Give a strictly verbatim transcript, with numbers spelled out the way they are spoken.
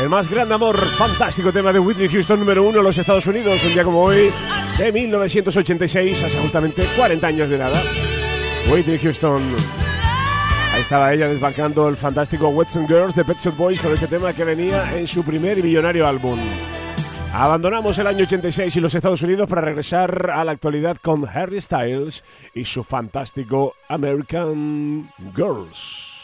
El más grande amor, fantástico tema de Whitney Houston, número uno en los Estados Unidos, un día como hoy, de mil novecientos ochenta y seis, hace justamente cuarenta años de nada. Whitney Houston. Ahí estaba ella desbancando el fantástico Wets and Girls de Pet Shop Boys con este tema que venía en su primer y millonario álbum. Abandonamos el año ochenta y seis y los Estados Unidos para regresar a la actualidad con Harry Styles y su fantástico American Girls.